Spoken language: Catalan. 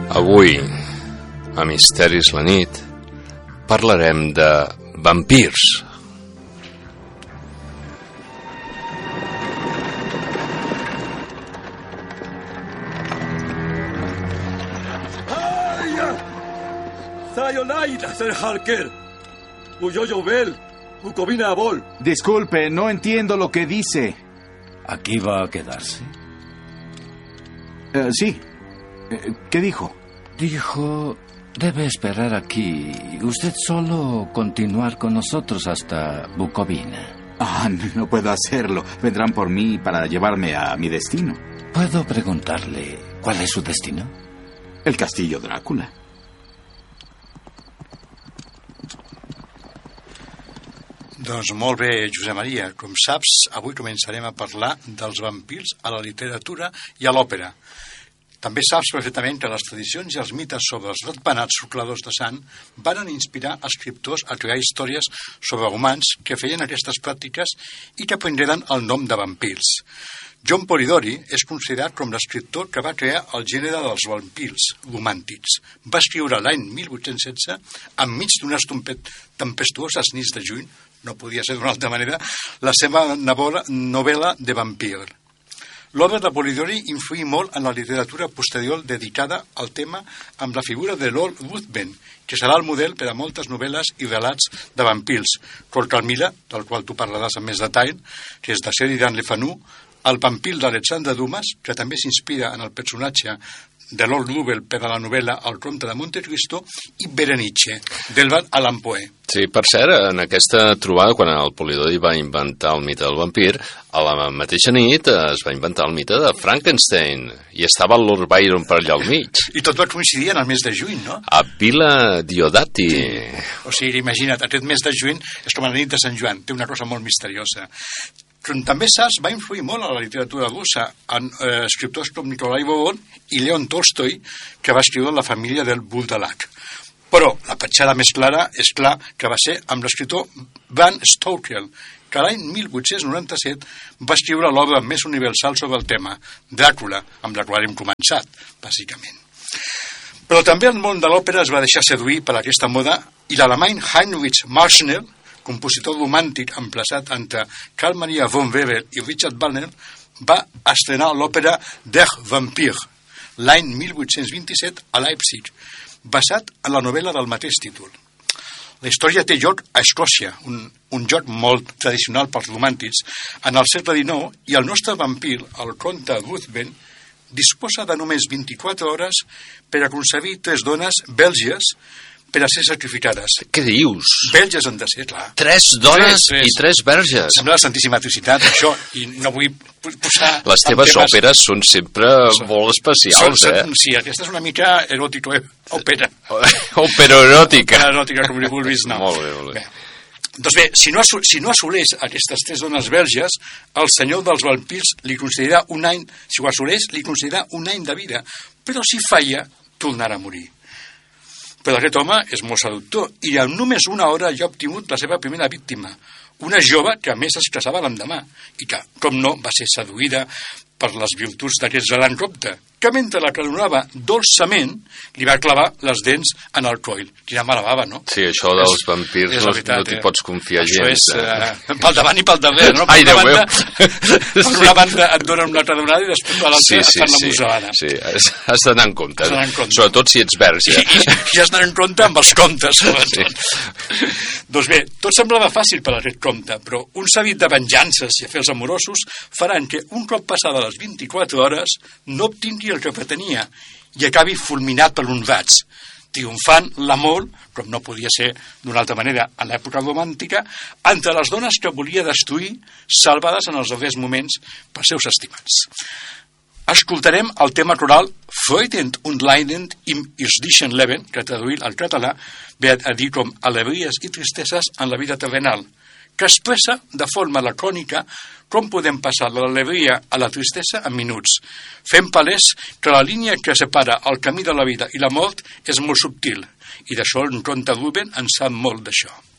Avui, a Misteris la nit, parlarem de vampirs. Sayonara, Sir Harker. Uyoyo Bell, Bukovina Abol. Disculpe, no entiendo lo que dice. ¿Aquí va a quedarse? Sí. ¿Qué dijo? Dijo, debe esperar aquí. Usted solo continuar con nosotros hasta Bukovina. No puedo hacerlo. Vendrán por mí para llevarme a mi destino. ¿Puedo preguntarle cuál es su destino? El castillo Drácula. Doncs molt bé, Josep Maria. Com saps, avui començarem a parlar dels vampirs a la literatura i a l'òpera. També saps perfectament que les tradicions i els mites sobre els ratpenats sucladors de sang van inspirar escriptors a crear històries sobre humans que feien aquestes pràctiques i que prengueren el nom de vampirs. John Polidori és considerat com l'escriptor que va crear el gènere dels vampirs romàntics. Va escriure l'any 1816, enmig d'unes tempestuoses nits de juny, no podia ser d'una altra manera, la seva novel·la de vampir. L'obra de Polidori influí molt en la literatura posterior dedicada al tema amb la figura de Lord Ruthven, que serà el model per a moltes novel·les i relats de vampirs. Corcalmila, del qual tu parlaràs amb més detall, que és de Sheridan Le Fanu, el vampir d'Alexandre Dumas, que també s'inspira en el personatge de Lord Ruthven per a la novel·la El conte de Montecristo, i Berenice, d'Edgar Allan Poe. Sí, per cert, en aquesta trobada, quan el Polidori va inventar el mite del vampir, a la mateixa nit es va inventar el mite de Frankenstein, i estava el Lord Byron per allà al mig. I tot va coincidir en el mes de juny, no? A Villa Diodati. Sí. O sigui, imagina't, aquest mes de juny és com la nit de Sant Joan, té una cosa molt misteriosa. Com també saps, va influir molt a la literatura russa en escriptors com Nikolai Gogol i Leon Tolstoi, que va escriure La família del Budalak. Però la petjada més clara és clar que va ser amb l'escriptor Bram Stoker, que l'any 1897 va escriure l'obra més universal sobre el tema, Dràcula, amb la qual hem començat, bàsicament. Però també el món de l'òpera es va deixar seduir per aquesta moda i l'alemany Heinrich Marschner, compositor romàntic emplaçat entre Carl Maria von Weber i Richard Wagner, va estrenar l'òpera Der Vampir l'any 1827 a Leipzig, basat en la novel·la del mateix títol. La història té lloc a Escòcia, un lloc molt tradicional pels romàntics, en el segle XIX, i el nostre vampir, el comte Ruthven, disposa de només 24 hores per a concebir 3 dones bèlgies per a ser sacrificades. Què dius? Bèlgies han de ser, clar. 3 dones i 3 verges. Sembla la Santíssima Trinitat, això, i no vull posar... Les teves òperes són sempre molt especials, Sí, aquesta és una mica eròtico-òpera. Opera-eròtica. Eròtica, com li vulguis, no. Molt bé, molt bé. Doncs bé, si no assoleix aquestes 3 dones bèlgies, el senyor dels vampirs li considera un any, si ho assoleix, li considera un any de vida, però si falla, tornarà a morir. Però aquest home és molt seductor i en només una hora ja ha obtingut la seva primera víctima, una jove que a més es casava l'endemà i que, com no, va ser seduïda per les virtuts d'aquest galant comte, que mentre la calonava dolçament li va clavar les dents en el coll. Quina mala bava, no? Sí, això dels vampirs no t'hi pots confiar gens. Això és pel davant i pel darrere, no? Ai, Déu meu! Per una banda et donen una calonada i després per l'altra fan la musabana. Sí, has d'anar en compte. Sobretot si ets verge. I has d'anar en compte amb els comptes, sobretot. Doncs bé, tot semblava fàcil per a aquest comte, però un seguit de venjances i afers amorosos faran que un cop passada les 24 hores no obtingui el que pretenia i acabi fulminat per un raig, triomfant l'amor, com no podia ser d'una altra manera a l'època romàntica, entre les dones que volia destruir, salvades en els darrers moments pels seus estimats. Escoltarem el tema coral Freudend und Leidend im irdischen Leben, que traduït al català ve a dir com alegries i tristeses en la vida terrenal, que expressa de forma lacònica com podem passar de l'alegria a la tristesa en minuts, fent palès que la línia que separa el camí de la vida i la mort és molt subtil, i d'això en comte Ruthven en sap molt d'això.